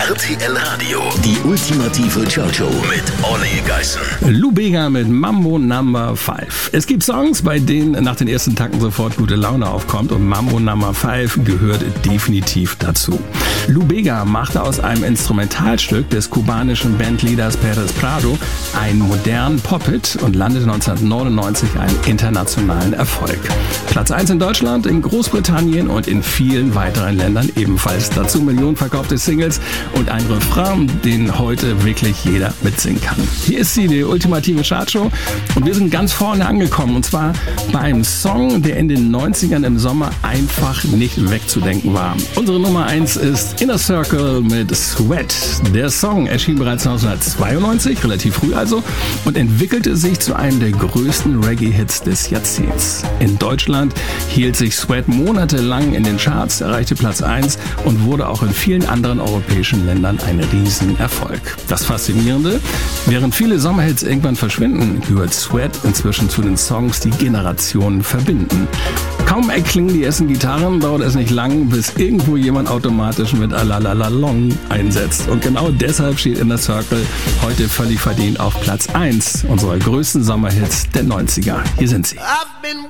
RTL Radio, die ultimative Chow-Show mit Olli Geißen. Lou Bega mit Mambo Number 5. Es gibt Songs, bei denen nach den ersten Takten sofort gute Laune aufkommt und Mambo Number 5 gehört definitiv dazu. Lou Bega machte aus einem Instrumentalstück des kubanischen Bandleaders Perez Prado einen modernen Pop-Hit und landete 1999 einen internationalen Erfolg. Platz 1 in Deutschland, in Großbritannien und in vielen weiteren Ländern ebenfalls. Dazu Millionen verkaufte Singles und ein Refrain, den heute wirklich jeder mitsingen kann. Hier ist sie, die ultimative Chartshow, und wir sind ganz vorne angekommen, und zwar bei einem Song, der in den 90ern im Sommer einfach nicht wegzudenken war. Unsere Nummer 1 ist Inner Circle mit Sweat. Der Song erschien bereits 1992, relativ früh also, und entwickelte sich zu einem der größten Reggae-Hits des Jahrzehnts. In Deutschland hielt sich Sweat monatelang in den Charts, erreichte Platz 1 und wurde auch in vielen anderen europäischen Ländern ein Riesenerfolg. Das Faszinierende: während viele Sommerhits irgendwann verschwinden, gehört Sweat inzwischen zu den Songs, die Generationen verbinden. Kaum erklingen die ersten Gitarren, dauert es nicht lang, bis irgendwo jemand automatisch mit Alalalalong einsetzt. Und genau deshalb steht Inner Circle heute völlig verdient auf Platz 1 unserer größten Sommerhits der 90er. Hier sind sie.